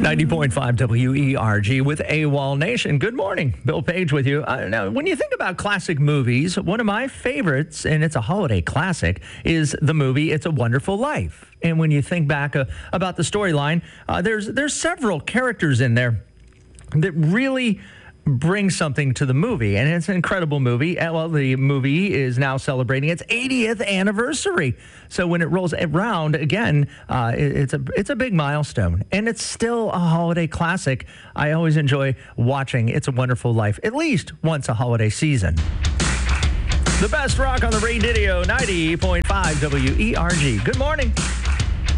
90.5 WERG with AWOL Nation. Good morning. Bill Page with you. Now, when you think about classic movies, one of my favorites, and it's a holiday classic, is the movie It's a Wonderful Life. And when you think back about the storyline, there's several characters in there that really bring something to the movie, and it's an incredible movie. Well, the movie is now celebrating its 80th anniversary, so when it rolls around again, it's a big milestone, and it's still a holiday classic. I always enjoy watching It's a Wonderful Life at least once a holiday season. The best rock on the radio, 90.5 WERG. Good morning.